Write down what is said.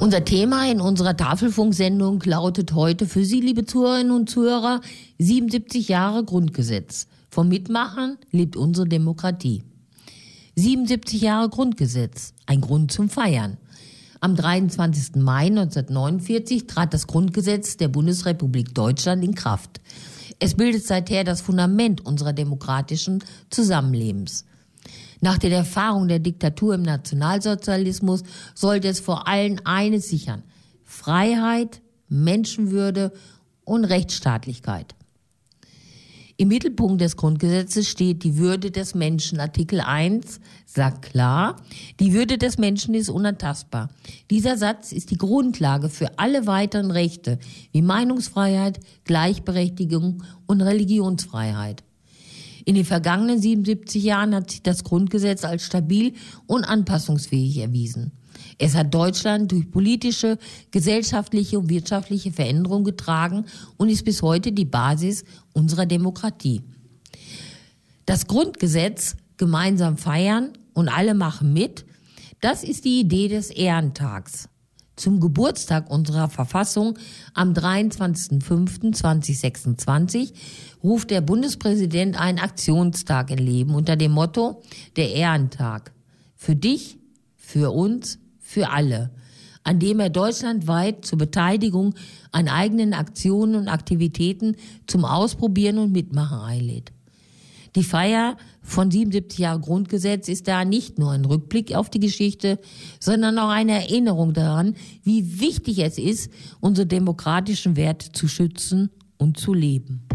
Unser Thema in unserer Tafelfunksendung lautet heute für Sie, liebe Zuhörerinnen und Zuhörer, 77 Jahre Grundgesetz. Vom Mitmachen lebt unsere Demokratie. 77 Jahre Grundgesetz, ein Grund zum Feiern. Am 23. Mai 1949 trat das Grundgesetz der Bundesrepublik Deutschland in Kraft. Es bildet seither das Fundament unserer demokratischen Zusammenlebens. Nach den Erfahrungen der Diktatur im Nationalsozialismus sollte es vor allem eines sichern: Freiheit, Menschenwürde und Rechtsstaatlichkeit. Im Mittelpunkt des Grundgesetzes steht die Würde des Menschen. Artikel 1 sagt klar, die Würde des Menschen ist unantastbar. Dieser Satz ist die Grundlage für alle weiteren Rechte wie Meinungsfreiheit, Gleichberechtigung und Religionsfreiheit. In den vergangenen 77 Jahren hat sich das Grundgesetz als stabil und anpassungsfähig erwiesen. Es hat Deutschland durch politische, gesellschaftliche und wirtschaftliche Veränderungen getragen und ist bis heute die Basis unserer Demokratie. Das Grundgesetz gemeinsam feiern und alle machen mit, das ist die Idee des Ehrentags. Zum Geburtstag unserer Verfassung am 23.05.2026 ruft der Bundespräsident einen Aktionstag in Leben unter dem Motto der Ehrentag. Für dich, für uns, für alle, an dem er deutschlandweit zur Beteiligung an eigenen Aktionen und Aktivitäten zum Ausprobieren und Mitmachen einlädt. Die Feier von 77 Jahren Grundgesetz ist da nicht nur ein Rückblick auf die Geschichte, sondern auch eine Erinnerung daran, wie wichtig es ist, unsere demokratischen Werte zu schützen und zu leben.